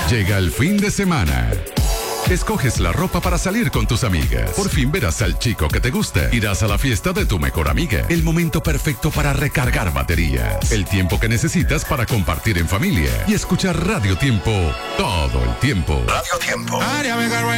Llega el fin de semana. Escoges la ropa para salir con tus amigas. Por fin verás al chico que te gusta. Irás a la fiesta de tu mejor amiga. El momento perfecto para recargar baterías. El tiempo que necesitas para compartir en familia. Y escuchar Radio Tiempo todo el tiempo. Radio Tiempo.